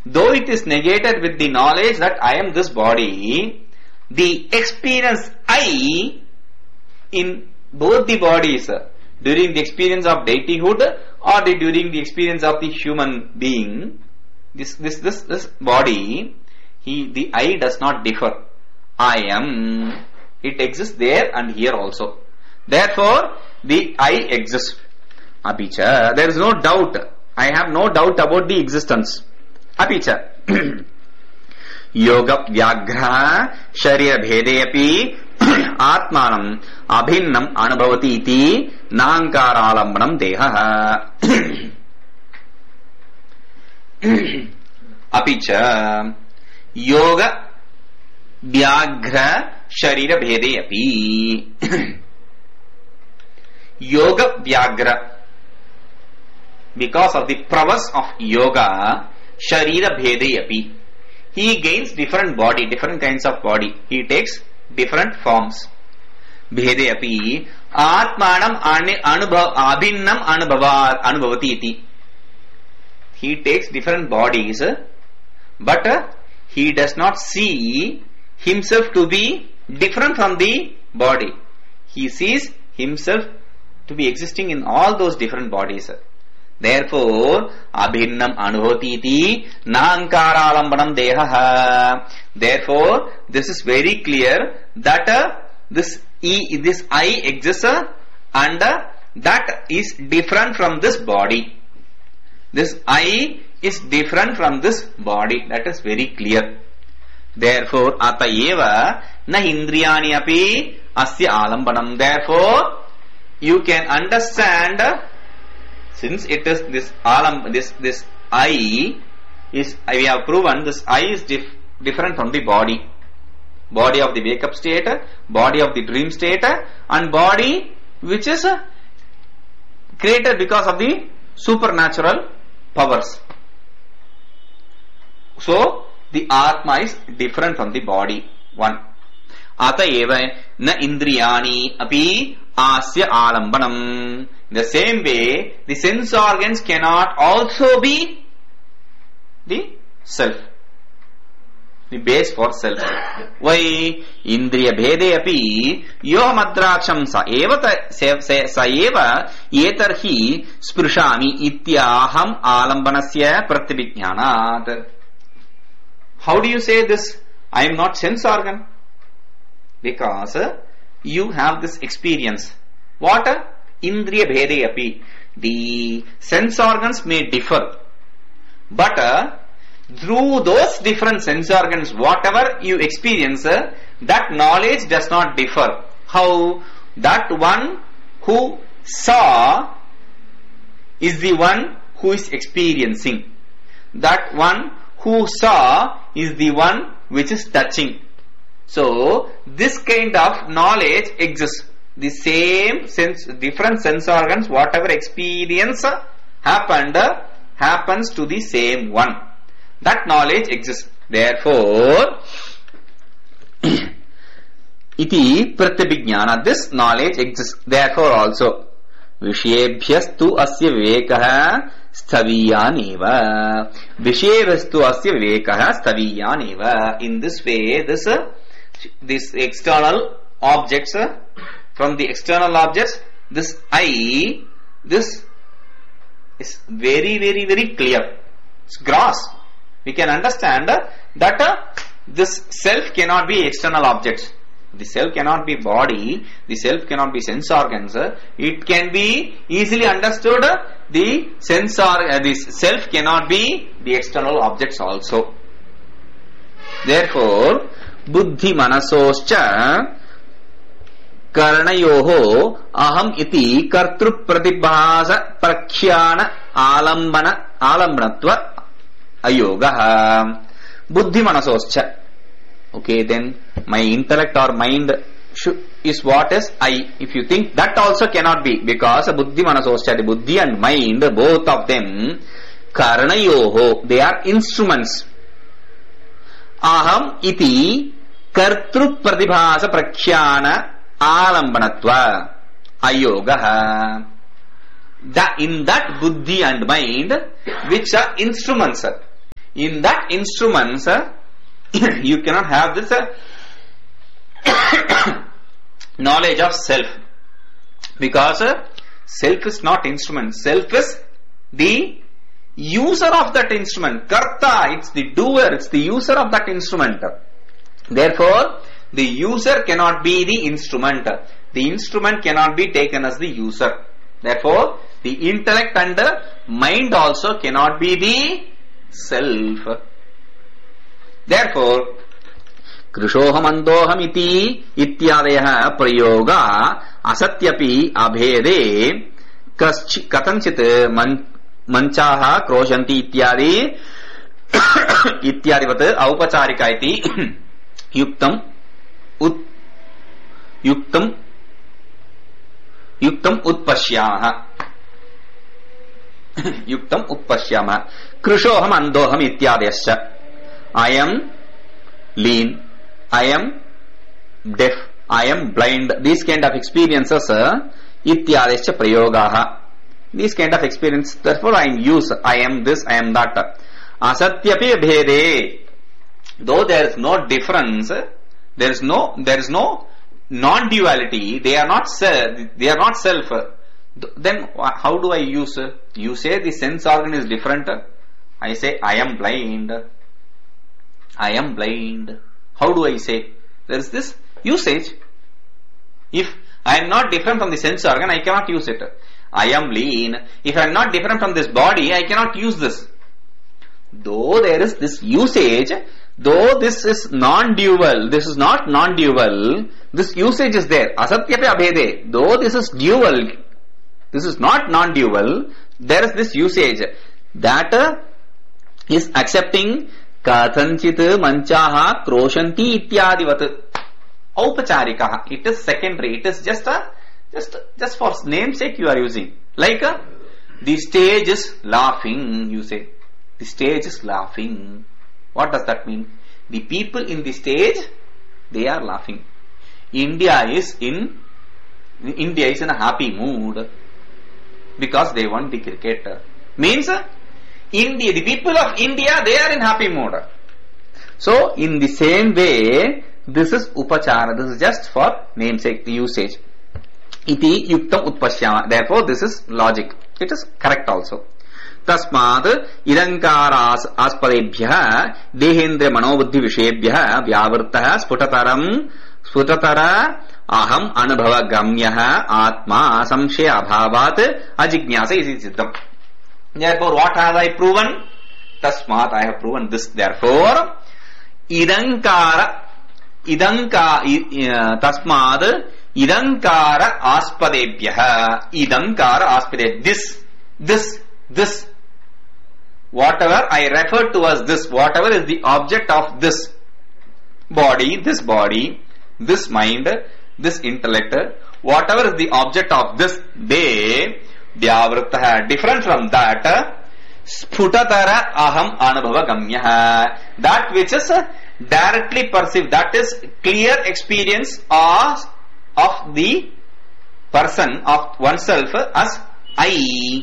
though it is negated with the knowledge that I am this body, the experience I in both the bodies, during the experience of deityhood or during the experience of the human being, this body, the I does not differ. I am, it exists there and here also. Therefore, the I exists. Apicha, there is no doubt. I have no doubt about the existence. Apicha. Yoga vyagra sharira bhede api atmanam abhinnam anubhavati iti nankara alambanam deha. Apicha yoga vyagra sharira bhede api. Yoga vyagra, because of the prowess of yoga, sharira bhede api, he gains different body, different kinds of body. He takes different forms. Bhede api atmanam abhinnam anubhavati iti. He takes different bodies, but he does not see himself to be different from the body. He sees himself to be existing in all those different bodies. Therefore, abhinnam anubhavati iti nankara alambanam deha. Therefore, this is very clear that this I exists and that is different from this body. This I is different from this body. That is very clear. Therefore, atayeva na indriyani api asya alambanam. Therefore, you can understand, since it is this this I is, we have proven this I is different from the body. Body of the wake up state, body of the dream state, and body which is created because of the supernatural powers. So, the Atma is different from the body. One. Atayeva na indriyani api asya alambanam. In the same way, the sense organs cannot also be the self, the base for self. Why? Indriya bhede api yo madraksham sa eva etarhi sprushami ityaham alambanasya pratyabhijnanat. How do you say this? I am not sense organ. Because you have this experience. What? Indriya bhede api. The sense organs may differ, but through those different sense organs, whatever you experience, that knowledge does not differ. How? That one who saw is the one who is experiencing. That one who saw is the one which is touching. So, this kind of knowledge exists. The same sense, different sense organs, whatever experience happens to the same one. That knowledge exists. Therefore, iti pratyabhijnana, this knowledge exists. Therefore also, vishayebhyastu asya vivekah sthaviyaneva. Vishayebhyastu asya vivekah sthaviyaneva. In this way, this external objects, from the external objects, this I, this is very, very, very clear. It's gross. We can understand that this self cannot be external objects. The self cannot be body. The self cannot be sense organs. It can be easily understood. The this self cannot be the external objects also. Therefore, buddhi manasoscha karnayoho aham iti kartru pratibhasa prakhyana alambanatva ayoga. Buddhi manasoscha. Okay, then my intellect or mind is what is I. If you think that also cannot be, because buddhi manasoscha, the buddhi and mind, both of them, karnayoho, they are instruments. Aham iti kartru pratibhasa prakhyana alambanatva ayoga. In that buddhi and mind, which are instruments, in that instruments, you cannot have this knowledge of self, because self is not instrument. Self is the user of that instrument. Karta, it's the doer, it's the user of that instrument. Therefore, the user cannot be the instrument. The instrument cannot be taken as the user. Therefore, the intellect and mind also cannot be the self. Therefore, Krishoham andoham iti ityadayah prayoga asatyapi abhede katanchit manchaha kroshanti ityadi ityadivat aupacharika iti yuktam utpashyamah. Yuktam utpashyamah. Krishoham andoham ityadayasya. I am lean, I am deaf, I am blind. These kind of experiences, ityadescha prayogaha. These kind of experience, therefore I am use, I am this, I am that. Asatyapi bhede. Though there is no difference, there is no non-duality, they are not self. Then how do I use? You say the sense organ is different. I say I am blind. I am blind. How do I say? There is this usage. If I am not different from the sense organ, I cannot use it. I am lean. If I am not different from this body, I cannot use this. Though there is this usage, though this is non-dual, this is not non-dual, this usage is there. Asatyapi abhede. Though this is dual, this is not non-dual, there is this usage. That is accepting Kathanchit manchaha kroshanti ityadivat aupacharikaha. It is secondary. It is just for namesake you are using. Like the stage is laughing, you say. The stage is laughing. What does that mean? The people in the stage, they are laughing. India is in a happy mood because they won the cricket. Means India, the people of India, they are in happy mood. So, in the same way, this is upachara. This is just for namesake, the usage. Iti yuktam utpashyama. Therefore, this is logic. It is correct also. Tasmad idankara aspadebhyah dehendra manobuddhi vishebhyah vyavartah sputatara aham anubhava gamyah atma samshaya abhavat ajignyasa iti siddham. Therefore, what have I proven? Tasmat, I have proven this. Therefore, tasmad idankara aspadebhyah. Idankara aspadebhyah. This. Whatever I refer to as this, whatever is the object of this body, this mind, this intellect, whatever is the object of this day, Vyavrittah, different from that, Sputatara aham anubhava gamyah. That which is directly perceived, that is clear experience of the person, of oneself as I,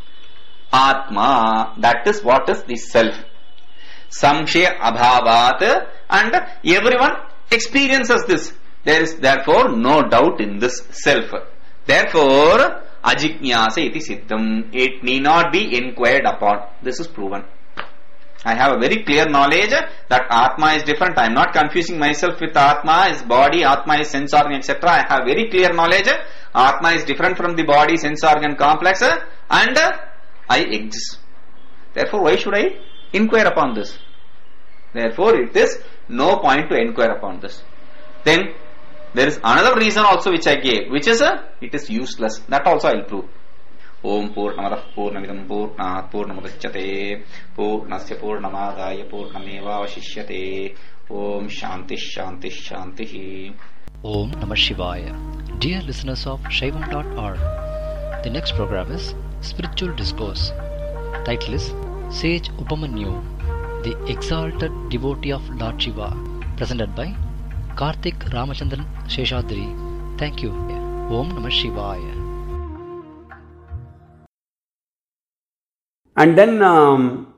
Atma. That is what is the self. Samshaya abhavat, and everyone experiences this. There is therefore no doubt in this self. Therefore, ajignyasa iti siddham. It need not be inquired upon. This is proven. I have a very clear knowledge that Atma is different. I am not confusing myself with Atma is body, Atma is sense organ, etc. I have very clear knowledge. Atma is different from the body, sense organ complex, and I exist. Therefore, why should I inquire upon this? Therefore, it is no point to inquire upon this. Then, there is another reason also which I gave, which is it is useless. That also I will prove. Om Purnamadah Purnamidam Purnat Purnamadachyate Purnasya Purnamadaya Purnameva Vashishyate. Om Shanti Shanti Shanti. Om Namah Shivaya. Dear listeners of Shaivam.org, the next program is Spiritual Discourse. Title is Sage Upamanyu, the Exalted Devotee of Lord Shiva, presented by Karthik Ramachandran Sheshadri. Thank you. Om Namah Shivaya. And then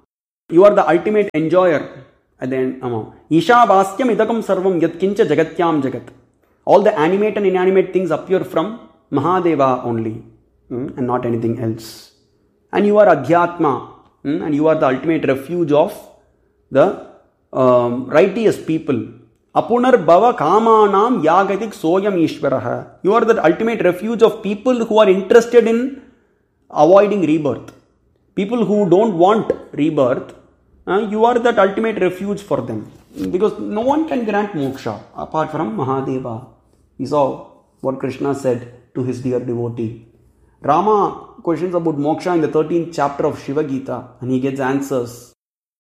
You are the ultimate enjoyer. And then, Ishabhasyam idakam sarvam yat kincha jagatyam jagat. All the animate and inanimate things appear from Mahadeva only, and not anything else. And you are Adhyatma, and you are the ultimate refuge of the righteous people. Apunar bhava kamanam yagatik soyam ishvaraha. You are the ultimate refuge of people who are interested in avoiding rebirth. People who don't want rebirth, you are that ultimate refuge for them. Because no one can grant moksha apart from Mahadeva. We saw what Krishna said to his dear devotee. Rama questions about moksha in the 13th chapter of Shiva Gita, and he gets answers.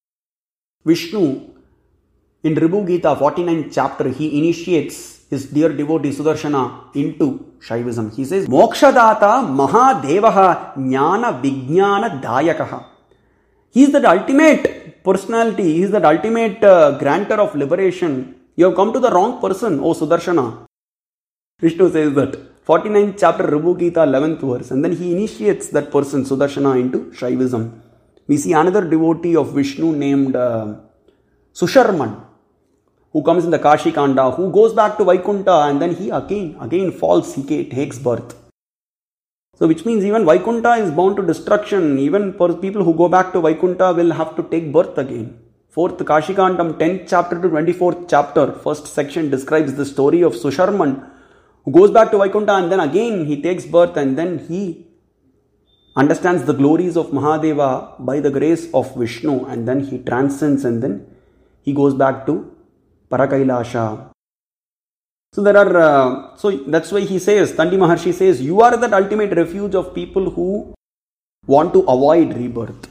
Vishnu in Ribu Gita 49th chapter, he initiates his dear devotee Sudarshana into Shaivism. He says, Mokshadata Mahadevaha Jnana Vijnana Dayakaha. He is that ultimate personality, he is that ultimate granter of liberation. You have come to the wrong person, O Sudarshana. Vishnu says that. 49th chapter, Ribu Gita, 11th verse. And then he initiates that person, Sudarshana, into Shaivism. We see another devotee of Vishnu named Susharman, who comes in the Kashi Kanda, who goes back to Vaikunta, and then he again falls, he takes birth. So which means even Vaikunta is bound to destruction. Even for people who go back to Vaikunta will have to take birth again. 4th Kashikandam, 10th chapter to 24th chapter, first section describes the story of Susharman, who goes back to Vaikunta and then again he takes birth, and then he understands the glories of Mahadeva by the grace of Vishnu, and then he transcends, and then he goes back to Parakailasha. So so that's why he says, Tandi Maharshi says, you are that ultimate refuge of people who want to avoid rebirth.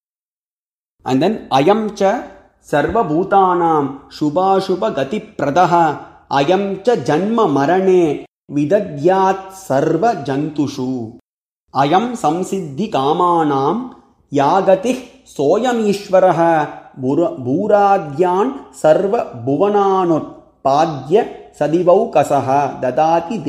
And then Ayam cha sarva bhutanam shubha shubha gati pradaha Ayam cha janma marane vidadyat sarva jantushu. Ayam samsiddhi kamanam yagatih soyam ishvaraha bhuradyan sarva bhuvananut padya sadivau kasaha dadati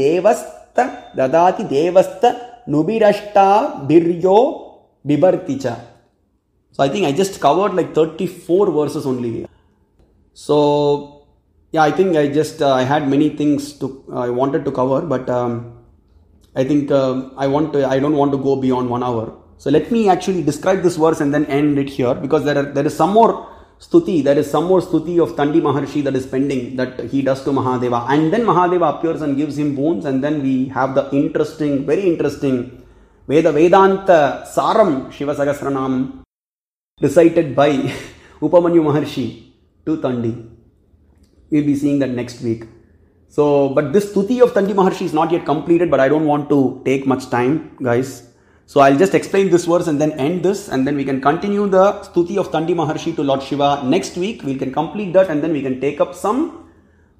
devasta nubirashta biryo bibarticha. So I think I just covered like 34 verses only. So yeah, I think I had many things I wanted to cover, but I think I don't want to go beyond 1 hour. So let me actually describe this verse and then end it here, because there is some more stuti, of Tandi Maharshi that is pending, that he does to Mahadeva, and then Mahadeva appears and gives him boons, and then we have the very interesting Vedanta Saram Shiva Sahasranam recited by Upamanyu Maharshi to Tandi. We'll be seeing that next week. So, but this stuti of Tandi Maharshi is not yet completed, but I don't want to take much time, guys. So I'll just explain this verse and then end this, and then we can continue the stuti of Tandi Maharshi to Lord Shiva next week. We can complete that, and then we can take up some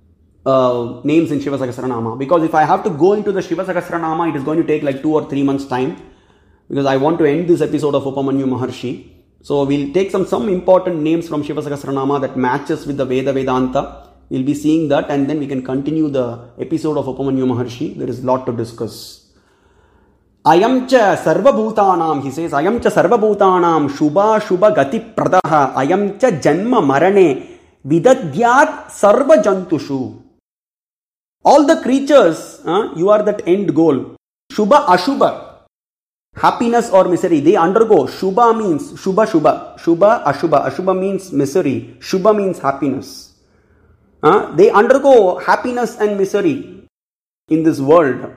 names in Shiva Sahasranama. Because if I have to go into the Shiva Sahasranama, it is going to take like 2 or 3 months time, because I want to end this episode of Upamanyu Maharshi. So we'll take some important names from Shiva Sahasranama that matches with the Vedanta. We'll be seeing that, and then we can continue the episode of Upamanyu Maharshi. There is a lot to discuss. Ayam cha sarva bhutanam, he says, Ayam cha sarva bhutanam shubha shubha gati pradaha Ayam cha janma marane vidadyat sarva jantushu. All the creatures, you are that end goal. Shubha ashubha, happiness or misery, they undergo. Shubha means shubha shubha, shubha ashubha, ashubha means misery, shubha means happiness. They undergo happiness and misery in this world.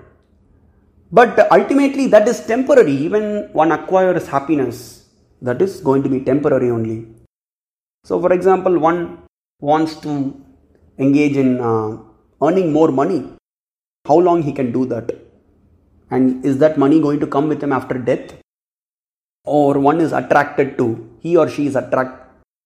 But ultimately that is temporary. Even one acquires happiness, that is going to be temporary only. So for example, one wants to engage in earning more money. How long he can do that? And is that money going to come with him after death? Or one is attracted to, he or she is attracted.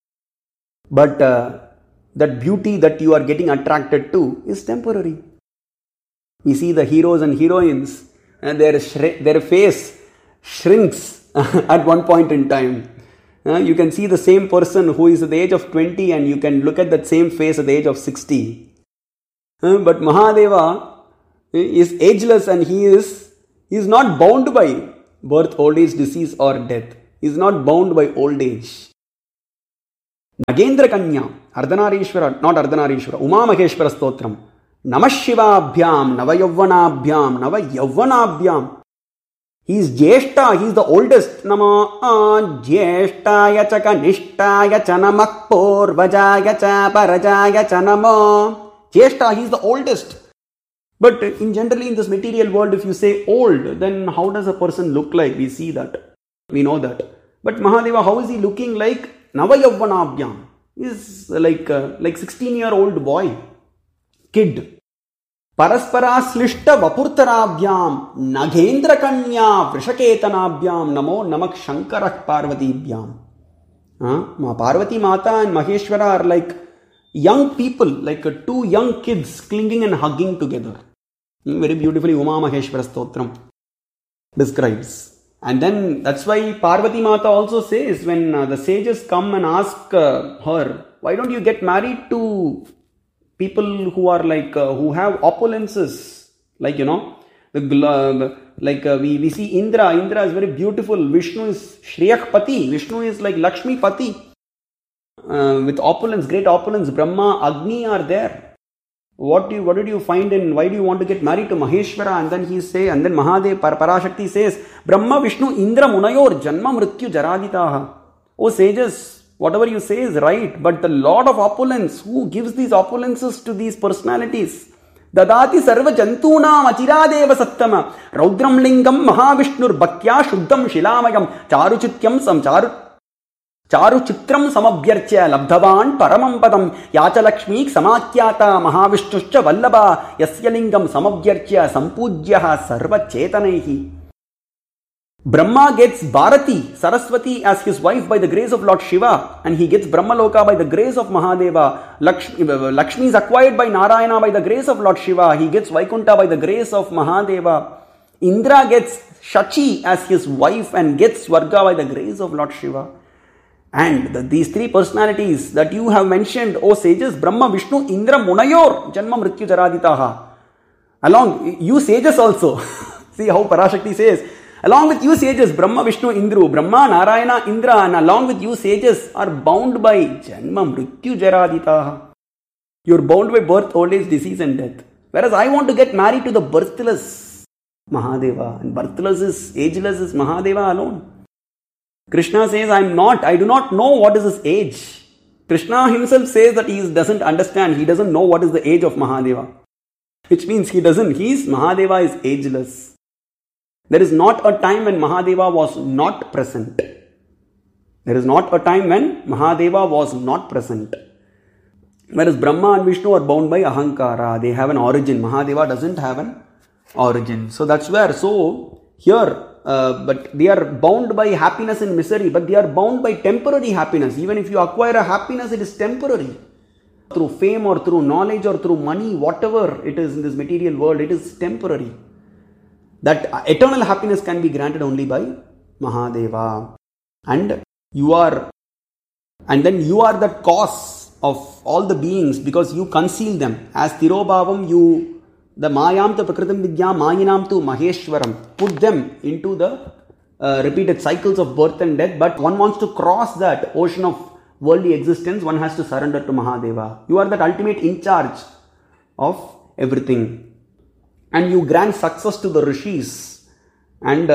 But that beauty that you are getting attracted to is temporary. We see the heroes and heroines, and their face shrinks at one point in time. You can see the same person who is at the age of 20, and you can look at that same face at the age of 60. But Mahadeva is ageless, and he is not bound by birth, old age, disease or death. He is not bound by old age. Nagendra Kanya, Ardhanarishwara, not Ardhanarishwara, Uma Maheshwara Stotram, Namashivabhyam, Navayavvanabhyam, Navayavvanabhyam. He is Jeshta, he is the oldest. Nama Jeshtaya cha Kanishtaya cha Namak Purvajaya cha Parajaya cha Nama. Jeshta, he is the oldest. But generally in this material world, if you say old, then how does a person look like? We see that. We know that. But Mahadeva, how is he looking like? Navayavvanabhyam. He is like 16-year-old boy. Kid. Paraspara slishta vapurtarabhyam nagendra kanya vrishaketanabhyam namo namak shankarak parvatibhyam. Parvati Mata and Maheshwara are like young people, like two young kids clinging and hugging together. Very beautifully Uma Maheshwara Stotram describes. And then that's why Parvati Mata also says, when the sages come and ask her, why don't you get married to people who are like, who have opulences, like, we see Indra. Indra is very beautiful. Vishnu is Shriyak Pati. Vishnu is like Lakshmi Pati. With opulence, great opulence. Brahma, Agni are there. What did you find in, why do you want to get married to Maheshwara? And then Mahadev, Parashakti says, Brahma, Vishnu, Indra, Munayor, Janma, Mrityu, Jaraditaha. Oh sages, whatever you say is right, but the Lord of opulence, who gives these opulences to these personalities? Dadati sarva jantunam achiradeva sattama raudram lingam mahavishnur bhaktya shuddham shilamayam charuchitram samabhyarchya labdhavan paramam padam yacha lakshmi samakyata mahavishnushcha vallabha yasya lingam samabhyarchya sampujyaha sarva chetanaihi. Brahma gets Bharati, Saraswati as his wife by the grace of Lord Shiva, and he gets Brahmaloka by the grace of Mahadeva. Lakshmi is acquired by Narayana by the grace of Lord Shiva. He gets Vaikuntha by the grace of Mahadeva. Indra gets Shachi as his wife and gets Swarga by the grace of Lord Shiva. And these three personalities that you have mentioned, O sages, Brahma, Vishnu, Indra, Munayor, Janma, Mrityu, Jaraditaha. Along, you sages also. See how Parashakti says, along with you sages, Brahma, Vishnu, Indru, Brahma, Narayana, Indra, and along with you sages are bound by Janma, Mrityu, Jaraditaha. You are bound by birth, old age, disease and death. Whereas I want to get married to the birthless Mahadeva. And birthless is, ageless is Mahadeva alone. Krishna says, I do not know what is his age. Krishna himself says that he doesn't understand, he doesn't know what is the age of Mahadeva. Which means Mahadeva is ageless. There is not a time when Mahadeva was not present. There is not a time when Mahadeva was not present. Whereas Brahma and Vishnu are bound by Ahankara. They have an origin. Mahadeva doesn't have an origin. So that's where, but they are bound by happiness and misery. But they are bound by temporary happiness. Even if you acquire a happiness, it is temporary. Through fame or through knowledge or through money, whatever it is in this material world, it is temporary. That eternal happiness can be granted only by Mahadeva. And then you are the cause of all the beings because you conceal them. As Tirobhavam, the Mayam to Prakritam Vidya, Mayinam to Maheshwaram, put them into the repeated cycles of birth and death. But one wants to cross that ocean of worldly existence, one has to surrender to Mahadeva. You are that ultimate in charge of everything. And you grant success to the rishis. And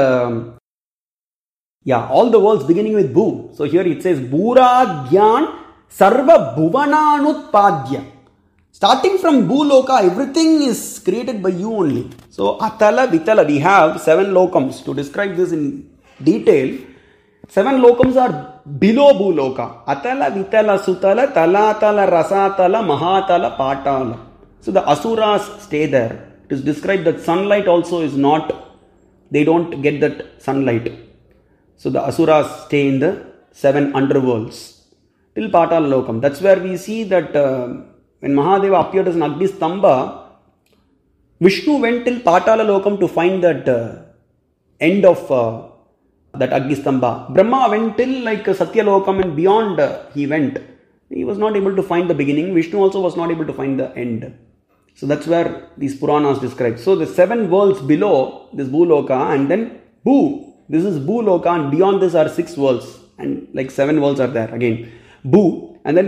all the worlds beginning with Bhu. So here it says, Bhura Gyan Sarva Bhuvananutpadya. Starting from Bhuloka, everything is created by you only. So Atala Vitala, we have 7 lokams. To describe this in detail, 7 lokams are below Bhuloka. Atala, Vitala, Sutala, Talatala, Rasatala, Mahatala, Patala. So the Asuras stay there. It is described that sunlight also is not, they don't get that sunlight. So the Asuras stay in the 7 underworlds till Patala Lokam. That's where we see that when Mahadeva appeared as an Agni Stambha, Vishnu went till Patala Lokam to find that end of that Agni Stambha. Brahma went till like Satya Lokam and beyond he went. He was not able to find the beginning. Vishnu also was not able to find the end. So that's where these Puranas describe. So the 7 worlds below this Bhuloka and then Bhu. This is Bhuloka and beyond this are 6 worlds. And like 7 worlds are there again. Bhu.